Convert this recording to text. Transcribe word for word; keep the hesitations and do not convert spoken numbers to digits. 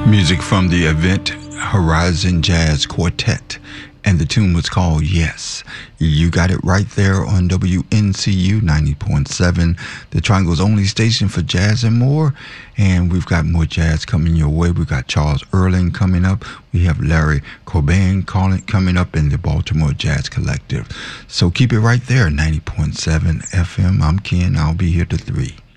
Music from the Event Horizon Jazz Quartet, and the tune was called Yes. You got it right there on W N C U ninety point seven, the Triangle's only station for jazz and more. And we've got more jazz coming your way. We've got Charles Earling coming up. We have Larry Cobain calling, coming up in the Baltimore Jazz Collective. So keep it right there, ninety point seven F M. I'm Ken. I'll be here to three.